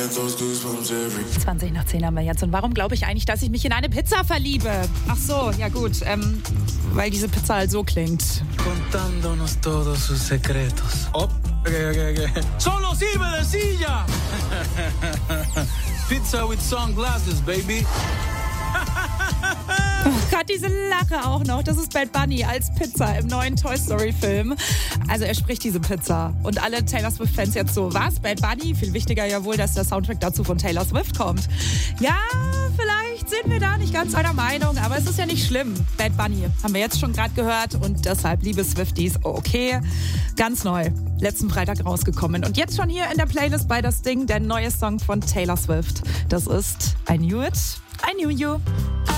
20 nach 10 haben wir jetzt. Und warum glaube ich eigentlich, dass ich mich in eine Pizza verliebe? Ach so, ja gut, weil diese Pizza halt so klingt. Contándonos todos sus secretos. Oh, okay. Solo sirve de silla! Pizza with sunglasses, baby. Oh Gott, diese Lache auch noch. Das ist Bad Bunny als Pizza im neuen Toy Story Film. Also er spricht diese Pizza. Und alle Taylor Swift-Fans jetzt so, was? Bad Bunny? Viel wichtiger ja wohl, dass der Soundtrack dazu von Taylor Swift kommt. Ja, vielleicht sind wir da nicht ganz einer Meinung, aber es ist ja nicht schlimm. Bad Bunny haben wir jetzt schon gerade gehört und deshalb, liebe Swifties, okay, ganz neu. Letzten Freitag rausgekommen. Und jetzt schon hier in der Playlist bei Das Ding, der neue Song von Taylor Swift. Das ist I Knew It, I Knew You.